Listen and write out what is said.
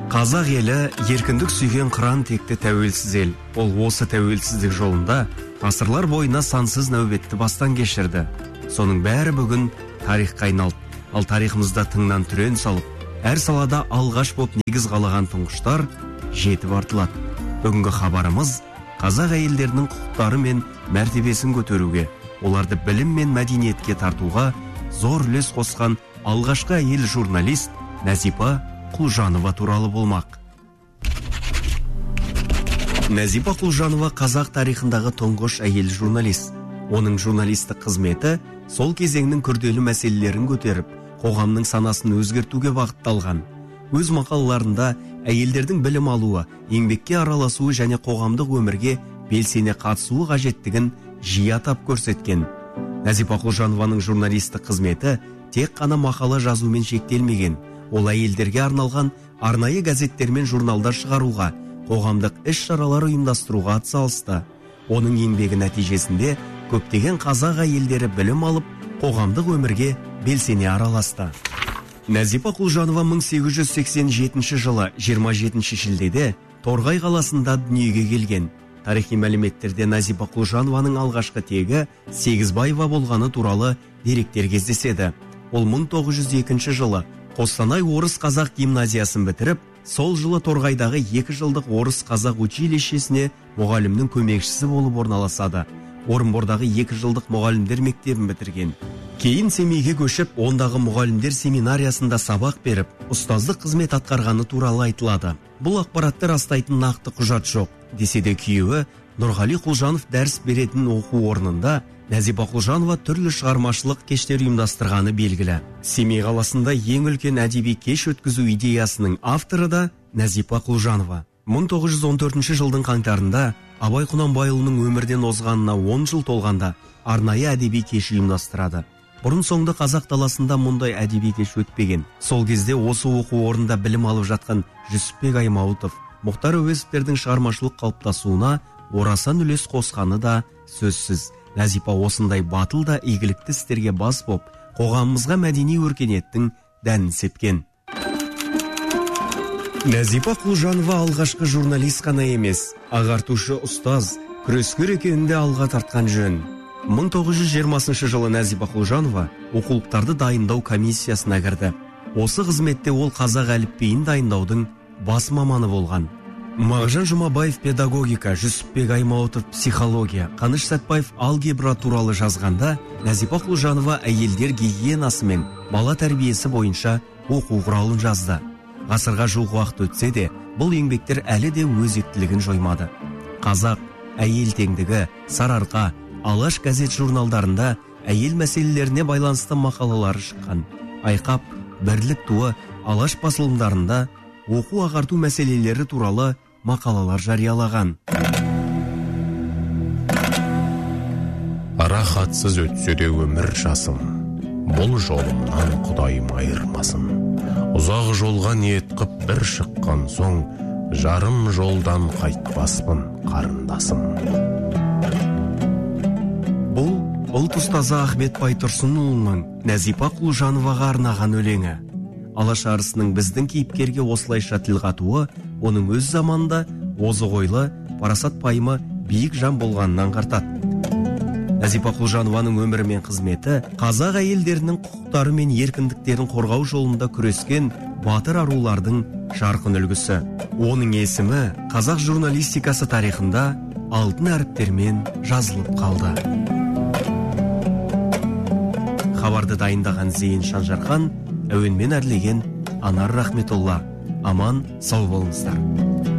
Қазақ елі еркіндік сүйген қыран текті тәуелсіз ел. Ол осы тәуелсіздік жолында ғасырлар бойына сансыз нәубетті бастан кешірді. Соның бәрі бүгін тарихқа айналды. Ал тарихымызда тыңнан түрен салып, әр салада алғаш боп негіз қалаған тұңғыштар жетіп артылады. Бүгінгі хабарымыз қазақ әйелдерінің құқықтары мен мәртебесін көтеруге, оларды білім мен мәдениетке тартуға зор үлес қосқан алғашқы әйел журналист Нәзипа Құлжанова туралы болмақ. Нәзипа Құлжанова қазақ тарихындағы тұңғыш әйел журналист. Оның журналистік қызметі сол кезеңнің күрделі мәселелерін көтеріп, қоғамның санасын өзгертуге бағытталған. Өз мақалаларында әйелдердің білім алуы, еңбекке араласуы және қоғамдық өмірге белсене қатысуы қажеттігін жиі атап көрсеткен. Нәзипа Құлжанованың журналистік қызметі тек қана мақала жазумен шектелмеген. Ол әйелдерге арналған арнайы газеттер мен журналдар шығаруға, қоғамдық іс-шаралар ұйымдастыруға атсалысты. Оның еңбегі нәтижесінде көптеген қазақ әйелдері білім алып, қоғамдық өмірге белсене араласты. Нәзипа Құлжанова 1887 жылы 27 шілдеде Торғай қаласында дүниеге келген. Тарихи мәліметтерде Нәзипа Құлжанованың алғашқы тегі Сегізбаева болғаны туралы деректер кездеседі. Ол 1902 жылы Қостанай орыс-қазақ гимназиясын бітіріп, сол жылы Торғайдағы 2 жылдық орыс-қазақ училищесіне мұғалімнің көмекшісі болып орналасады. Орынбордағы 2 жылдық мұғалімдер мектебін бітірген. Кейін Семейге көшіп, ондағы мұғалімдер семинариясында сабақ беріп, ұстаздық қызмет атқарғаны туралы айтылады. Бұл ақпаратты растайтын нақты құжат жоқ. Десе де күйеуі Нұрғали Құлжанов дәріс беретін оқу орнында Нәзипа Құлжанова түрлі шығармашылық кештер ұйымдастырғаны белгілі. Семей қаласында ең үлкен әдеби кеш өткізу идеясының авторы да Нәзипа Құлжанова. 1914 жылдың қаңтарында Абай Құнанбайұлының өмірден озғанына 10 жыл толғанда арнайы әдеби кеш ұйымдастырады. Бұрын соңды қазақ даласында мұндай әдеби кеш өтпеген. Сол кезде осы оқу орнында білім алып жатқан Жүсіпбек Аймауытов, Мұхтар Әуезовтердің шығармашылық қалыптасуына орасан үлес қосқаны да сөзсіз. Нәзипа осындай батыл да игілікті істерге бас боп, қоғамымызға мәдени өркениеттің дәнін сепкен. Нәзипа Құлжанова алғашқы журналист қана емес, ағартушы ұстаз, күрескер екенінде алға тартқан жөн. 1920 жылы Нәзипа Құлжанова оқулықтарды дайындау комиссиясына кірді. Осы қызметте ол қазақ әліпбиін дайындаудың бас маманы болған. Мағжан Жұмабаев педагогика, Жүсіпбек Аймауытов психология, Қаныш Сәтбаев алгебра туралы жазғанда, Нәзипа Құлжанова әйелдер гигиенасы мен бала тәрбиесі бойынша оқу құралын жазды. Ғасырға жуық уақыт өтсе де, бұл еңбектер әлі де өзектілігін жоймады. Қазақ, әйел теңдігі, Сарыарқа, Алаш газет журналдарында әйел мәселелеріне байланысты мақалалары шыққан. Айқап, Бірлік туы, Алаш басылымдарында оқу ағарту мәселелері туралы мақалалар жариялаған. Рахатсыз өтсе де өмір жасым, бұл жолымнан Құдайым айырмасын. Ұзақ жолға ниет қып бір шыққан соң, жарым жолдан қайтпаспын қарындасым. Бұл ұлт ұстазы Ахмет Байтұрсынұлының Нәзипа Құлжановаға арнаған өлеңі. Алаш арысының біздің кейіпкерге осылайша тіл қатуы, оның өз заманында озық ойлы, парасат пайымы биік жан болғанын аңғартады. Нәзипа Құлжанованың өмірі мен қызметі қазақ әйелдерінің құқықтары мен еркіндіктерін қорғау жолында күрескен батыр арулардың жарқын үлгісі. Оның есімі қазақ журналистикасы тарихында алтын әріптермен жазылып қалды. Хабарды дайындаған Зейін Шанжархан, әуенмен әрлеген Анар Рахметолла. Аман, сау болыңыздар.